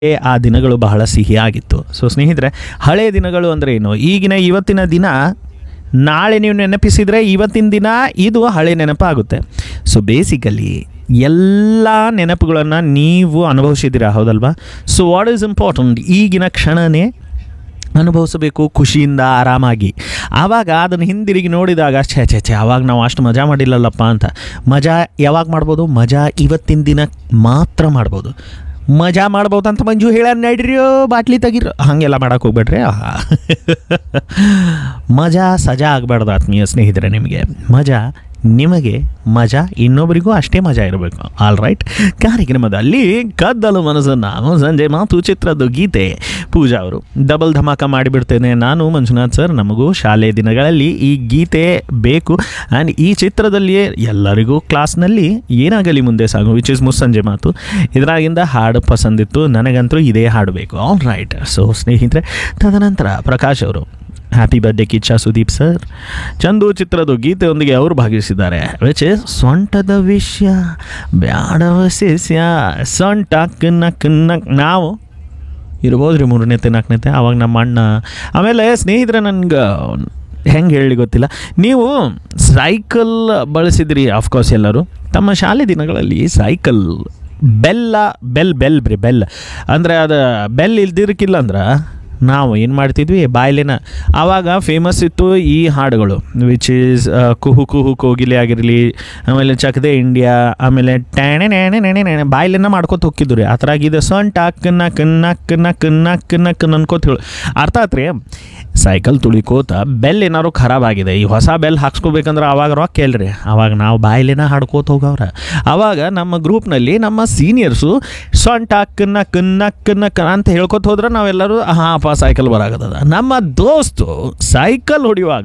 ಆ ದಿನಗಳು ಬಹಳ ಸಿಹಿಯಾಗಿತ್ತು. ಸೊ ಸ್ನೇಹಿತರೆ, ಹಳೆಯ ದಿನಗಳು ಅಂದರೆ ಏನು? ಇವತ್ತಿನ ದಿನ ನಾಳೆ ನೀವು ನೆನಪಿಸಿದರೆ ಇವತ್ತಿನ ದಿನ ಇದು ಹಳೆ ನೆನಪಾಗುತ್ತೆ. ಸೊ ಬೇಸಿಕಲಿ ಎಲ್ಲ ನೆನಪುಗಳನ್ನು ನೀವು ಅನುಭವಿಸಿದ್ದೀರಾ, ಹೌದಲ್ವಾ? ಸೊ ವಾಟ್ ಈಸ್ ಇಂಪಾರ್ಟೆಂಟ್, ಈಗಿನ ಕ್ಷಣನೇ ಅನುಭವಿಸಬೇಕು ಖುಷಿಯಿಂದ, ಆರಾಮಾಗಿ. ಆವಾಗ ಅದನ್ನು ಹಿಂದಿರುಗಿ ನೋಡಿದಾಗ ಛೇ ಆವಾಗ ನಾವು ಅಷ್ಟು ಮಜಾ ಮಾಡಿಲ್ಲಲ್ಲಪ್ಪ ಅಂತ. ಮಜಾ ಯಾವಾಗ ಮಾಡ್ಬೋದು? ಮಜಾ ಇವತ್ತಿನ ದಿನ ಮಾತ್ರ ಮಾಡ್ಬೋದು. ಮಜಾ ಮಾಡ್ಬೋದು ಅಂತ ಮಂಜು ಹೇಳ ನಡ್ರಿಯೋ ಬಾಟ್ಲಿ ತೆಗಿರೋ ಹಾಗೆಲ್ಲ ಮಾಡೋಕೆ ಹೋಗ್ಬೇಡ್ರಿ. ಮಜಾ ಸಜಾ ಆಗಬಾರ್ದು ಆತ್ಮೀಯ ಸ್ನೇಹಿತರೆ. ನಿಮಗೆ ಮಜಾ ಇನ್ನೊಬ್ಬರಿಗೂ ಅಷ್ಟೇ ಮಜಾ ಇರಬೇಕು. ಆಲ್ ರೈಟ್, ಕಾರ್ಯಕ್ರಮದಲ್ಲಿ ಕದ್ದಲು ಮನಸ್ಸನ್ನು ಸಂಜೆ ಮಾತು ಚಿತ್ರದ ಗೀತೆ. ಪೂಜಾ ಅವರು ಡಬಲ್ ಧಮಾಕ ಮಾಡಿಬಿಡ್ತೇನೆ ನಾನು, ಮಂಜುನಾಥ್ ಸರ್ ನಮಗೂ ಶಾಲೆ ದಿನಗಳಲ್ಲಿ ಈ ಗೀತೆ ಬೇಕು. ಆ್ಯಂಡ್ ಈ ಚಿತ್ರದಲ್ಲಿಯೇ ಎಲ್ಲರಿಗೂ ಕ್ಲಾಸ್ನಲ್ಲಿ ಏನಾಗಲಿ ಮುಂದೆ ಸಾಗು ವಿಚ್ ಇಸ್ ಮುಸ್ಸಂಜೆ ಮಾತು, ಇದರಾಗಿಂದ ಹಾಡು ಪಸಂದಿತ್ತು, ನನಗಂತೂ ಇದೇ ಹಾಡು ಬೇಕು. All right. ಸೊ ಸ್ನೇಹಿತರೆ, ತದನಂತರ ಪ್ರಕಾಶ್ ಅವರು happy birthday Kichcha Sudeep sir, Chandu ಚಿತ್ರದ ಗೀತೆಯೊಂದಿಗೆ ಅವರು ಭಾಗವಹಿಸಿದ್ದಾರೆ. ವಿಚ್ ಇಸ್ ಸೊಂಟದ ವಿಷಯ ಬ್ಯಾಡವ ಶಿಷ್ಯ ಸೊಂಟ ಕನ್ನಕ್ ನಾವು ಇರ್ಬೋದು ರೀ 3ನೇತೆ 4ನೇತೆ ಆವಾಗ ನಮ್ಮ ಅಣ್ಣ. ಆಮೇಲೆ ಸ್ನೇಹಿತರೆ, ನನಗೆ ಹೆಂಗೆ ಹೇಳಿ ಗೊತ್ತಿಲ್ಲ, ನೀವು ಸೈಕಲ್ ಬಳಸಿದ್ರಿ ಆಫ್ಕೋರ್ಸ್ ಎಲ್ಲರೂ ತಮ್ಮ ಶಾಲೆ ದಿನಗಳಲ್ಲಿ. ಸೈಕಲ್ ಬೆಲ್ ಅಂದರೆ ಅದು ಬೆಲ್ ಇಲ್ದಿರಕ್ಕಿಲ್ಲ ಅಂದ್ರೆ ನಾವು ಏನು ಮಾಡ್ತಿದ್ವಿ, ಬಾಯ್ಲೆನ ಆವಾಗ ಫೇಮಸ್ ಇತ್ತು ಈ ಹಾಡುಗಳು, ವಿಚ್ ಈಸ್ ಕುಹು ಕುಹು ಕೋಗಿಲೆ ಆಗಿರಲಿ, ಆಮೇಲೆ ಚಕದೆ ಇಂಡಿಯಾ, ಆಮೇಲೆ ಟ್ಯಾಣೆ ಬಾಯ್ಲೆನ ಮಾಡ್ಕೊತ ಹೋಗಿದ್ದು ರೀ. ಆ ಥರ ಆಗಿದೆ ಸೊಂಟ ಕನ್ನ ಅನ್ಕೋತ ಹೇಳು. ಅರ್ಥ ಆತ್ರಿ? ಸೈಕಲ್ ತುಳಿಕೋತ ಬೆಲ್ ಏನಾದ್ರು ಖರಾಬ್ ಆಗಿದೆ, ಈ ಹೊಸ ಬೆಲ್ ಹಾಕ್ಸ್ಕೋಬೇಕಂದ್ರೆ ಆವಾಗ ರೊಕ್ಕ ಕೇಳ್ರಿ. ಆವಾಗ ನಾವು ಬಾಯ್ಲೆನ ಹಾಡ್ಕೋತ ಹೋಗವ್ರ. ಆವಾಗ ನಮ್ಮ ಗ್ರೂಪ್ನಲ್ಲಿ ನಮ್ಮ ಸೀನಿಯರ್ಸು ಸೊಂಟ ಕನ್ನ ಅಂತ ಹೇಳ್ಕೊತ ಹೋದ್ರೆ ನಾವೆಲ್ಲರೂ ಹಾಂ ಸೈಕಲ್ ಬರಾಗದ. ನಮ್ಮ ದೋಸ್ತು ಸೈಕಲ್ ಹೊಡಿಯುವಾಗ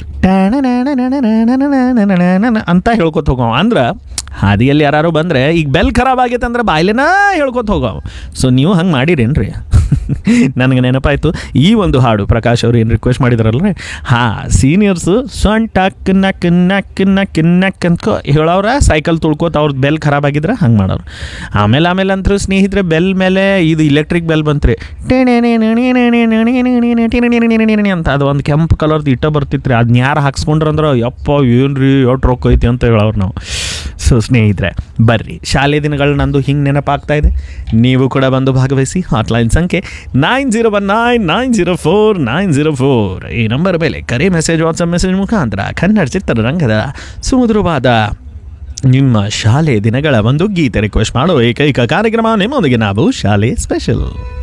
ಅಂತ ಹೇಳ್ಕೊತ ಹೋಗವ. ಅಂದ್ರೆ ಹಾದಿಯಲ್ಲಿ ಯಾರು ಬಂದರೆ ಈಗ ಬೆಲ್ ಖರಾಬ್ ಆಗೈತೆ ಅಂದ್ರೆ ಬಾಯ್ಲೆನ ಹೇಳ್ಕೊತ ಹೋಗವ. ಸೊ ನೀವು ಹಂಗೆ ಮಾಡಿರೇನ್ರಿ? ನನಗೆ ನೆನಪಾಯಿತು ಈ ಒಂದು ಹಾಡು. ಪ್ರಕಾಶ್ ಅವರು ಏನು ರಿಕ್ವೆಸ್ಟ್ ಮಾಡಿದಾರಲ್ರಿ, ಹಾಂ ಸೀನಿಯರ್ಸು ಸೊಂಟ ಕಿನ್ನಕ್ ಅಂದ್ಕೊ ಹೇಳೋರ ಸೈಕಲ್ ತುಳ್ಕೋತ ಅವ್ರದ್ದು ಬೆಲ್ ಖರಾಬ್ ಆಗಿದ್ರೆ ಹಂಗೆ ಮಾಡೋರು. ಆಮೇಲೆ ಅಂತೂ ಸ್ನೇಹಿತರೆ ಬೆಲ್ ಮೇಲೆ ಇದು ಇಲೆಕ್ಟ್ರಿಕ್ ಬೆಲ್ ಬಂತ್ರಿ, ಅಂತ ಅದು ಒಂದು ಕೆಂಪು ಕಲರ್ದು ಇಟ್ಟ ಬರ್ತಿತ್ತು ರೀ. ಅದನ್ನ ಯಾರು ಹಾಕ್ಸ್ಕೊಂಡ್ರಂದ್ರೆ ಯಪ್ಪ ಏನು ರೀ ಎಷ್ಟು ರೊಕ್ಕ ಐತಿ ಅಂತ ಹೇಳೋರು ನಾವು. ಸೊ ಸ್ನೇಹಿತರೆ, ಬರ್ರಿ ಶಾಲೆ ದಿನಗಳು ನಂದು ಹಿಂಗೆ ನೆನಪಾಗ್ತಾ ಇದೆ, ನೀವು ಕೂಡ ಬಂದು ಭಾಗವಹಿಸಿ. ಹಾಟ್ಲೈನ್ ಸಂಖ್ಯೆ 9019904904 ಈ ನಂಬರ್ ಮೇಲೆ ಕರೆ, ಮೆಸೇಜ್, ವಾಟ್ಸಪ್ ಮೆಸೇಜ್ ಮುಖಾಂತರ ಕನ್ನಡ ಚಿತ್ರರಂಗದ ಸುಮಧುರವಾದ ನಿಮ್ಮ ಶಾಲೆ ದಿನಗಳ ಒಂದು ಗೀತೆ ರಿಕ್ವೆಸ್ಟ್ ಮಾಡೋ ಏಕೈಕ ಕಾರ್ಯಕ್ರಮ ನಿಮ್ಮೊಂದಿಗೆ ನಾವು ಶಾಲೆ ಸ್ಪೆಷಲ್.